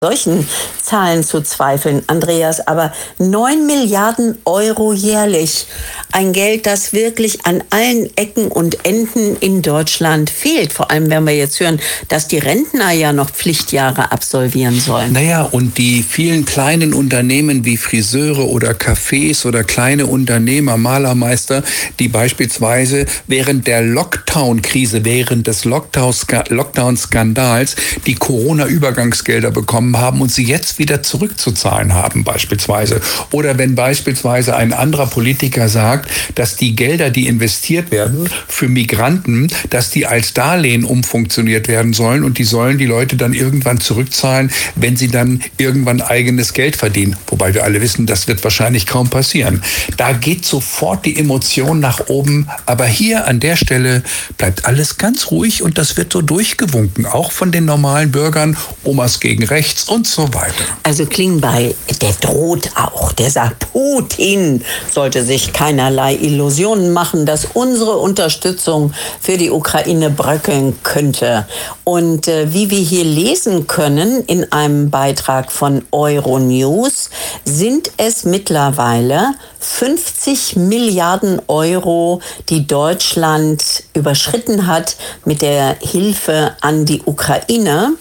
solchen Zahlen zu zweifeln, Andreas, aber 9 Milliarden Euro jährlich, ein Geld, das wirklich an allen Ecken und Enden in Deutschland fehlt. Vor allem, wenn wir jetzt hören, dass die Rentner ja noch Pflichtjahre absolvieren sollen. Naja, und die vielen kleinen Unternehmen wie Friseure oder Cafés oder kleine Unternehmer, Malermeister, die beispielsweise während der Lockdown-Krise, während des Lockdown-Skandals die Corona-Übergangsgelder bekommen haben und sie jetzt wieder zurückzuzahlen haben beispielsweise. Oder wenn beispielsweise ein anderer Politiker sagt, dass die Gelder, die investiert werden für Migranten, dass die als Darlehen umfunktioniert werden sollen und die sollen die Leute dann irgendwann zurückzahlen, wenn sie dann irgendwann eigenes Geld verdienen. Wobei wir alle wissen, das wird wahrscheinlich kaum passieren. Da geht sofort die Emotion nach oben. Aber hier an der Stelle bleibt alles ganz ruhig und das wird so durchgewunken. Auch von den normalen Bürgern, Omas gegen rechts und so weiter. Also Klingbeil, der droht auch. Der sagt, Putin sollte sich keinerlei Illusionen machen, dass unsere Unterstützung für die Ukraine bröckeln könnte. Und wie wir hier lesen können in einem Beitrag von Euronews, sind es mittlerweile 50 Milliarden Euro, die Deutschland überschritten hat mit der Hilfe an die Ukraine.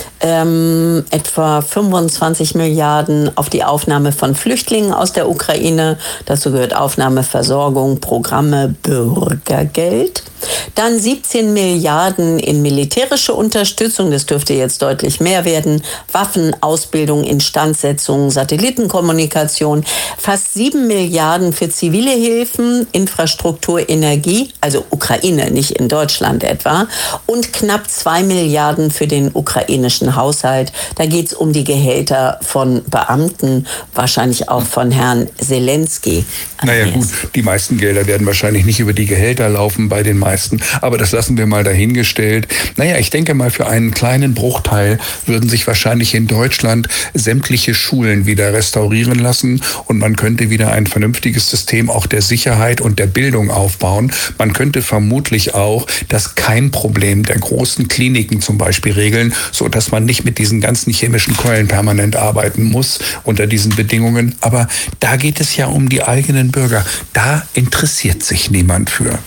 Etwa 25 Milliarden auf die Aufnahme von Flüchtlingen aus der Ukraine. Dazu gehört Aufnahme, Versorgung, Programme, Bürgergeld. Dann 17 Milliarden in militärische Unterstützung, das dürfte jetzt deutlich mehr werden. Waffen, Ausbildung, Instandsetzung, Satellitenkommunikation. Fast 7 Milliarden für zivile Hilfen, Infrastruktur, Energie, also Ukraine, nicht in Deutschland etwa. Und knapp 2 Milliarden für den ukrainischen Haushalt. Da geht es um die Gehälter von Beamten, wahrscheinlich auch von Herrn Zelensky. Naja gut, die meisten Gelder werden wahrscheinlich nicht über die Gehälter laufen bei den meisten, aber das lassen wir mal dahingestellt. Naja, ich denke mal, für einen kleinen Bruchteil würden sich wahrscheinlich in Deutschland sämtliche Schulen wieder restaurieren lassen und man könnte wieder ein vernünftiges System auch der Sicherheit und der Bildung aufbauen. Man könnte vermutlich auch das Keimproblem der großen Kliniken zum Beispiel regeln, so dass man nicht mit diesen ganzen chemischen Keulen permanent arbeiten muss unter diesen Bedingungen. Aber da geht es ja um die eigenen Bürger. Da interessiert sich niemand für.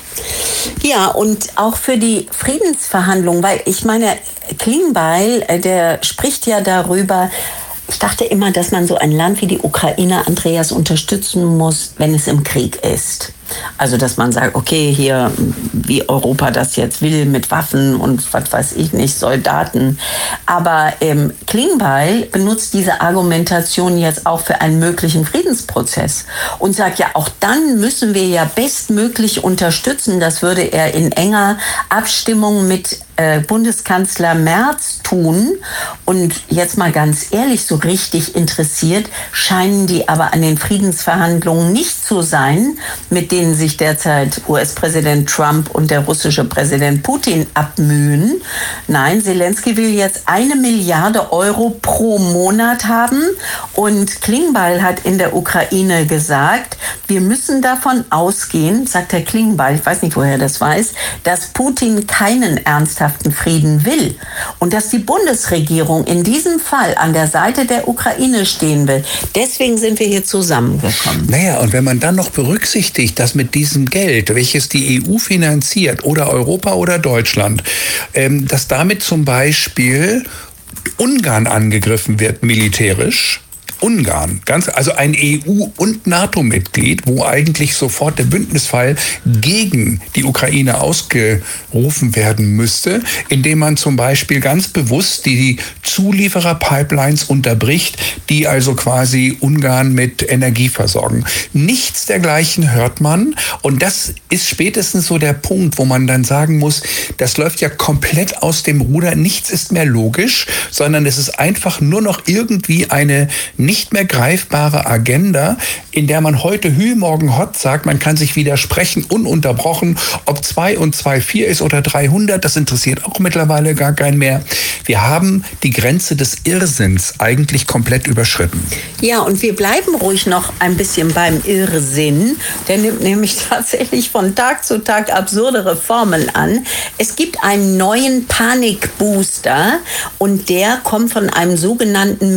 Ja, und auch für die Friedensverhandlungen, weil ich meine, Klingbeil, der spricht ja darüber. Ich dachte immer, dass man so ein Land wie die Ukraine, Andreas, unterstützen muss, wenn es im Krieg ist. Also, dass man sagt, okay, hier, wie Europa das jetzt will, mit Waffen und was weiß ich nicht, Soldaten. Aber Klingbeil benutzt diese Argumentation jetzt auch für einen möglichen Friedensprozess und sagt, ja, auch dann müssen wir ja bestmöglich unterstützen. Das würde er in enger Abstimmung mit Bundeskanzler Merz tun. Und jetzt mal ganz ehrlich, so richtig interessiert scheinen die aber an den Friedensverhandlungen nicht zu sein, mit denen sich derzeit US-Präsident Trump und der russische Präsident Putin abmühen. Nein, Zelensky will jetzt 1 Milliarde Euro pro Monat haben. Und Klingbeil hat in der Ukraine gesagt, wir müssen davon ausgehen, sagt Herr Klingbeil, ich weiß nicht, woher er das weiß, dass Putin keinen ernsthaften Frieden will und dass die Bundesregierung in diesem Fall an der Seite der Ukraine stehen will. Deswegen sind wir hier zusammengekommen. Naja, und wenn man dann noch berücksichtigt, dass mit diesem Geld, welches die EU finanziert oder Europa oder Deutschland, dass damit zum Beispiel Ungarn angegriffen wird militärisch, Ungarn, also ein EU- und NATO-Mitglied, wo eigentlich sofort der Bündnisfall gegen die Ukraine ausgerufen werden müsste, indem man zum Beispiel ganz bewusst die Zulieferer-Pipelines unterbricht, die also quasi Ungarn mit Energie versorgen. Nichts dergleichen hört man und das ist spätestens so der Punkt, wo man dann sagen muss, das läuft ja komplett aus dem Ruder, nichts ist mehr logisch, sondern es ist einfach nur noch irgendwie eine nicht mehr greifbare Agenda, in der man heute Hü, morgen Hott sagt, man kann sich widersprechen, ununterbrochen, ob 2 und 2 4 ist oder 300, das interessiert auch mittlerweile gar keinen mehr. Wir haben die Grenze des Irrsinns eigentlich komplett überschritten. Ja, und wir bleiben ruhig noch ein bisschen beim Irrsinn. Der nimmt nämlich tatsächlich von Tag zu Tag absurdere Formen an. Es gibt einen neuen Panikbooster und der kommt von einem sogenannten